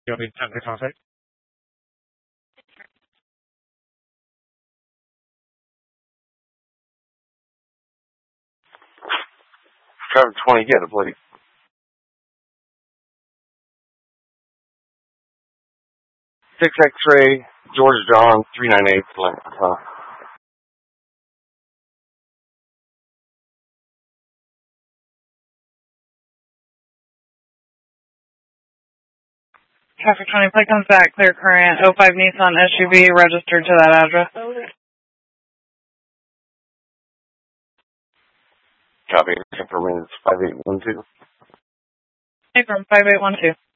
You'll need 10 to contact. Traffic 20, get it, please. 6 X-ray, George John, 398, Traffic 20, plate comes back, clear current, 05 Nissan SUV registered to that address. Copy, confirming it's 5812. Hey, from 5812.